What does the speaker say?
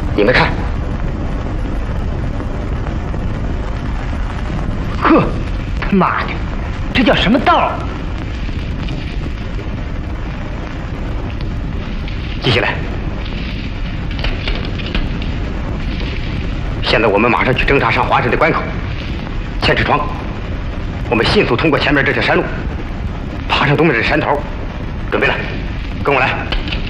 你们看， 呵，他妈的，这叫什么道？ 记下来。现在我们马上去侦查上华镇的关口。千尺窗，我们迅速通过前面这条山路，爬上东面的山头。准备了，跟我来。